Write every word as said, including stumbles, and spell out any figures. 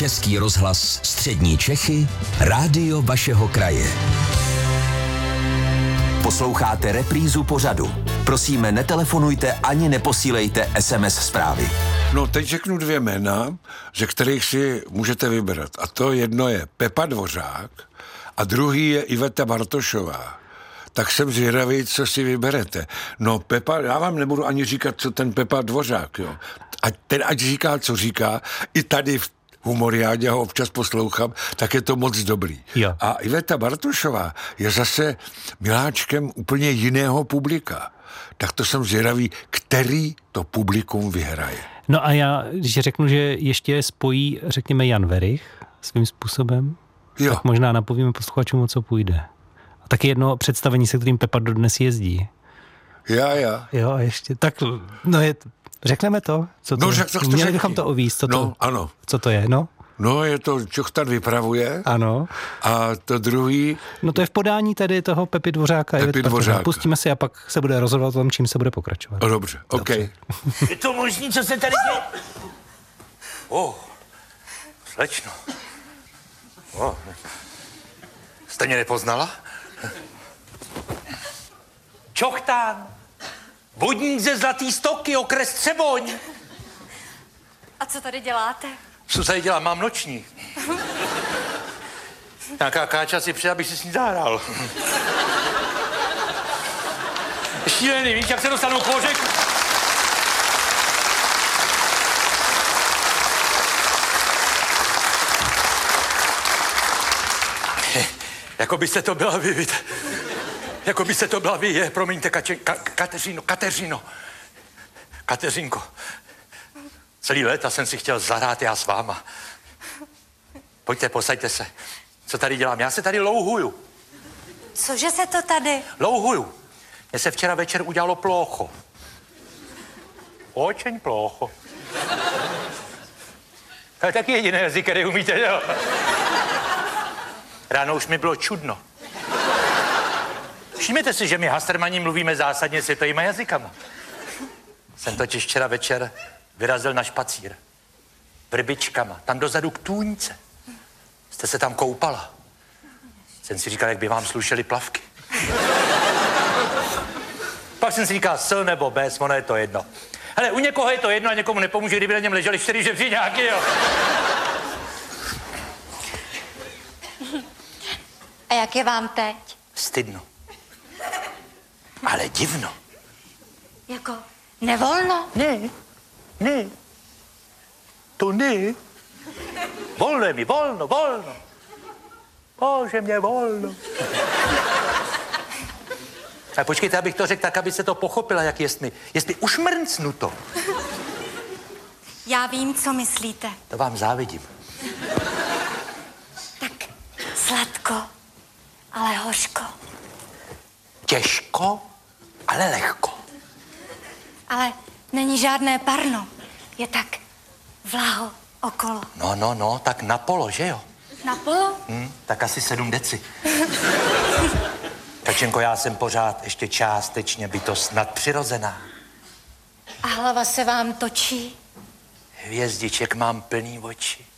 Český rozhlas Střední Čechy, rádio vašeho kraje. Posloucháte reprízu pořadu. Prosíme, netelefonujte ani neposílejte es em es zprávy. No, teď řeknu dvě jména, ze kterých si můžete vybrat. A to jedno je Pepa Dvořák a druhý je Iveta Bartošová. Tak jsem zvědavý, co si vyberete. No, Pepa, já vám nebudu ani říkat, co ten Pepa Dvořák, jo. Ať ten ať říká, co říká, i tady v Humoriádě ho občas poslouchám, tak je to moc dobrý. Jo. A Iveta Bartošová je zase miláčkem úplně jiného publika. Tak to jsem zvědavý, který to publikum vyhraje. No a já, když řeknu, že ještě spojí, řekněme, Jan Werich svým způsobem, Jo. tak možná napovíme posluchačům, o co půjde. A taky jedno představení, se kterým Pepa dodnes jezdí. Já, já. Jo, a ještě, tak, no je, řekneme to, co to No, je. řek, tak to Měli řekni. bychom to uvíct, co, no, to, ano. co to je, no? No, je to Čochtan vypravuje. Ano. A to druhý... No to je v podání tedy toho Pepy Dvořáka. Pepy Dvořáka. Pustíme si a pak se bude rozhodovat o tom, čím se bude pokračovat. O, dobře, OK. Je to možný, co se tady děje? Oh, slečno. Oh. Jste mě nepoznala? Čochtán. Vodník ze Zlatý Stoky, okres Třeboň. A co tady děláte? Co tady dělám? Mám noční. Nějaká káča si přijde, abych si s ní zahrál. Šílený, víš, jak se dostanu po řeku? Jako byste to byla vy, víte. Jako byste to byla vy, je, promiňte, kače, ka, Kateřino, Kateřino. Kateřinko. Celý léta jsem si chtěl zahrát já s váma. Pojďte, posaďte se. Co tady dělám? Já se tady louhuju. Cože se to tady? Louhuju. Mně se včera večer udělalo plocho. Očeň plocho. To je taky jediný jazyk, který umíte, jo? Ráno už mi bylo čudno. Všimněte si, že my Hastermani mluvíme zásadně světovýma jazykama. Jsem totiž včera večer vyrazil na špacír. Vrbičkama, tam dozadu k tůňce. Jste se tam koupala. Jsem si říkal, jak by vám slušely plavky. Pak jsem si říkal, s nebo bez, ono je to jedno. Hele, u někoho je to jedno a někomu nepomůže, kdyby na něm leželi čtyři žebříňáky, jo. A jak je vám teď? Stydno. Ale divno. Jako nevolno? Ne, ne. To ne. Volno je mi, volno, volno. Bože, mě volno. A počkejte, abych to řekl tak, aby se to pochopila, jak jest mi. Jest mi ušmrncnuto. Já vím, co myslíte. To vám závidím. Tak sladko, ale hořko. Těžko, ale lehko. Ale není žádné parno. Je tak vlaho okolo. No, no, no, tak na polo, že jo? Na polo? Hm, tak asi sedm deci. Kačenko, já jsem pořád ještě částečně bytost nadpřirozená. A hlava se vám točí? Hvězdiček mám plný oči.